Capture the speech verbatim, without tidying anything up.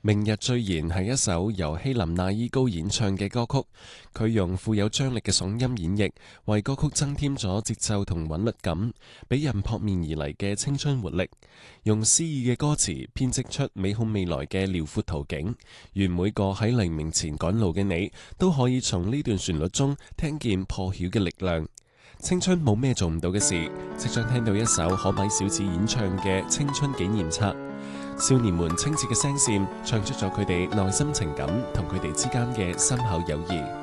明日最燃係一首由希林娜依高演唱嘅歌曲，佢用富有張力嘅嗓音演繹，為歌曲增添咗節奏同韻律感，俾人撲面而嚟嘅青春活力。用詩意嘅歌詞編織出美好未來嘅遼闊途徑，願每個喺黎明前趕路嘅你，都可以從呢段旋律中聽見破曉嘅力量。青春冇咩做唔到嘅事，即將聽到一首可比小子演唱嘅青春紀念冊。少年們清澈嘅聲線唱出咗佢哋內心情感同佢哋之間嘅深厚友誼。